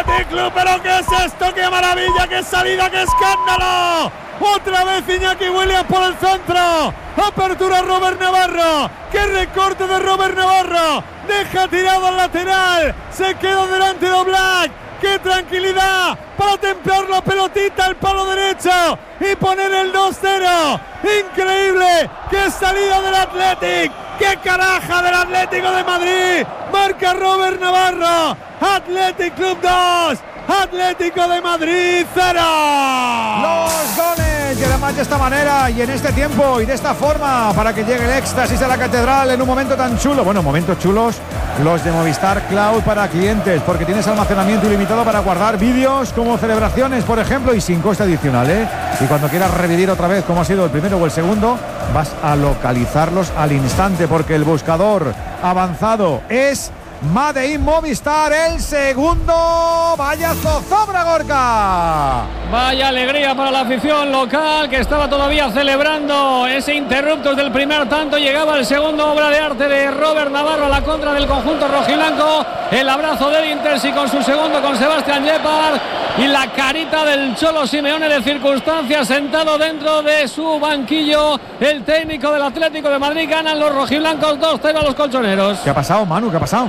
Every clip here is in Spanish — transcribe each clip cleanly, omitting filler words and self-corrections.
Athletic Club. ¿Pero qué es esto? ¡Qué maravilla! ¡Qué salida! ¡Qué escándalo! Otra vez Iñaki Williams por el centro. Apertura Robert Navarro. ¡Qué recorte de Robert Navarro! Deja tirado al lateral. Se queda delante de Oblak. ¡Qué tranquilidad! Para templar la pelotita al palo derecho y poner el 2-0. ¡Increíble! ¡Qué salida del Athletic! ¡Qué caraja del Atlético de Madrid! Marca Robert Navarro. Athletic Club 2. Atlético de Madrid 0. Los goles y además de esta manera y en este tiempo y de esta forma para que llegue el éxtasis a la catedral en un momento tan chulo. Bueno, momentos chulos los de Movistar Cloud para clientes, porque tienes almacenamiento ilimitado para guardar vídeos como celebraciones, por ejemplo, y sin coste adicional, ¿eh? Y cuando quieras revivir otra vez como ha sido el primero o el segundo, vas a localizarlos al instante, porque el buscador avanzado es Made in Movistar, el segundo. Vaya zozobra, Gorka. Vaya alegría para la afición local, que estaba todavía celebrando ese interruptus del primer tanto. Llegaba el segundo, obra de arte de Robert Navarro a la contra del conjunto rojiblanco. El abrazo del Intersi con su segundo, con Sebastián Yepard, y la carita del Cholo Simeone de circunstancias, sentado dentro de su banquillo. El técnico del Atlético de Madrid. Ganan los rojiblancos 2-0 a los colchoneros. ¿Qué ha pasado, Manu? ¿Qué ha pasado?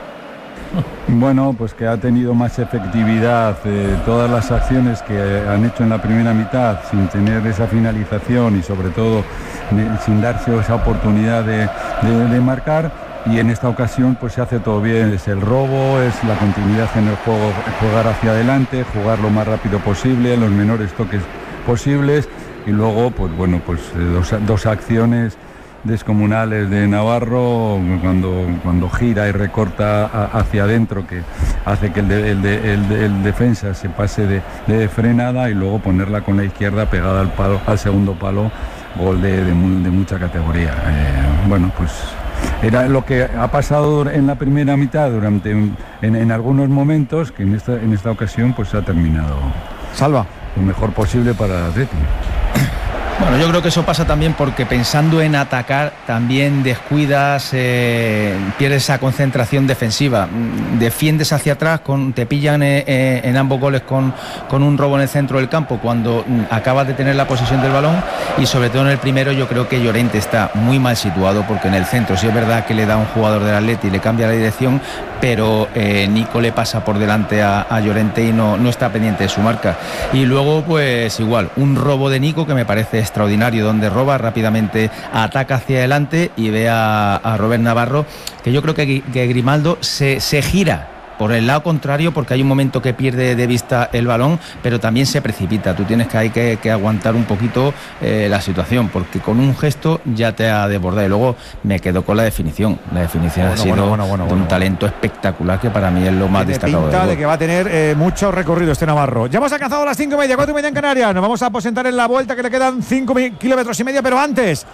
Bueno, pues que ha tenido más efectividad todas las acciones que han hecho en la primera mitad, sin tener esa finalización y sobre todo sin darse esa oportunidad de marcar. Y en esta ocasión pues se hace todo bien, es el robo, es la continuidad en el juego, jugar hacia adelante, jugar lo más rápido posible, los menores toques posibles, y luego pues bueno, pues dos acciones descomunales de Navarro cuando gira y recorta hacia adentro, que hace que el defensa se pase de frenada, y luego ponerla con la izquierda pegada al palo, al segundo palo, gol de mucha categoría. Bueno, pues era lo que ha pasado en la primera mitad durante en algunos momentos, que en esta ocasión pues se ha terminado Salva lo mejor posible para el Atleti. Bueno, yo creo que eso pasa también porque pensando en atacar también descuidas, pierdes esa concentración defensiva, defiendes hacia atrás, te pillan en ambos goles con un robo en el centro del campo cuando acabas de tener la posesión del balón, y sobre todo en el primero yo creo que Llorente está muy mal situado, porque en el centro sí es verdad que le da un jugador del Atleti y le cambia la dirección, pero Nico le pasa por delante a Llorente y no está pendiente de su marca. Y luego pues igual, un robo de Nico que me parece extraordinario, donde roba rápidamente, ataca hacia adelante y ve a Robert Navarro, que yo creo que Grimaldo se gira por el lado contrario, porque hay un momento que pierde de vista el balón, pero también se precipita. Tú tienes que aguantar un poquito la situación, porque con un gesto ya te ha desbordado. Y luego me quedo con la definición. La definición ha sido un talento espectacular, que para mí es lo más destacado. Pinta de que va a tener mucho recorrido este Navarro. Ya hemos alcanzado las 5:30, 4:30 en Canarias. Nos vamos a aposentar en la vuelta, que le quedan 5 kilómetros y medio, pero antes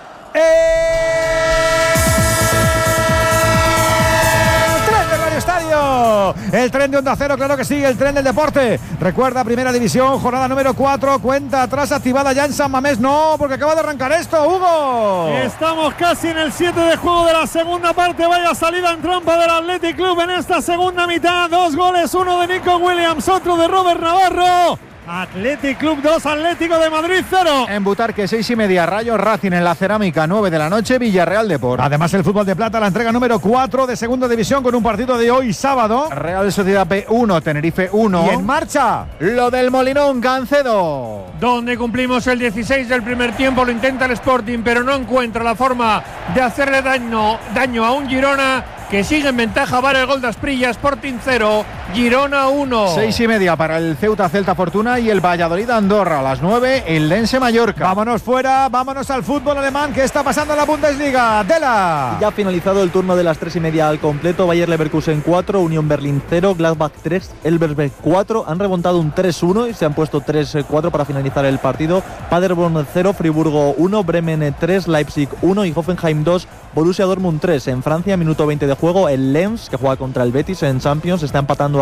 Estadio, el tren de Onda Cero, claro que sí, el tren del deporte. Recuerda, Primera División, jornada número 4, cuenta atrás activada ya en San Mamés. No, porque acaba de arrancar esto, Hugo. Estamos casi en el 7 de juego de la segunda parte. Vaya salida en trampa del Athletic Club en esta segunda mitad. 2 goles, uno de Nico Williams, otro de Robert Navarro. Athletic Club 2, Atlético de Madrid 0. En Butarque, 6:30, Rayo Racing en la Cerámica, 9 de la noche, Villarreal Depor. Además, el fútbol de plata, la entrega número 4 de segunda división, con un partido de hoy sábado. Real Sociedad B1, Tenerife 1. Y en marcha lo del Molinón, Gancedo. Donde cumplimos el 16 del primer tiempo, lo intenta el Sporting, pero no encuentra la forma de hacerle daño a un Girona que sigue en ventaja. Vale el gol de Asprilla. Sporting 0, Girona 1. 6:30 para el Ceuta Celta Fortuna y el Valladolid Andorra. A las 9 el Lense Mallorca. Vámonos fuera, vámonos al fútbol alemán. ¿Qué está pasando en la Bundesliga? Dela. Ya ha finalizado el turno de las 3:30 al completo. Bayer Leverkusen 4, Unión Berlín 0, Gladbach 3, Elversberg 4. Han remontado un 3-1 y se han puesto 3-4 para finalizar el partido. Paderborn 0, Friburgo 1, Bremen 3, Leipzig 1 y Hoffenheim 2, Borussia Dortmund 3. En Francia, minuto 20 de juego, el Lens, que juega contra el Betis en Champions, está empatando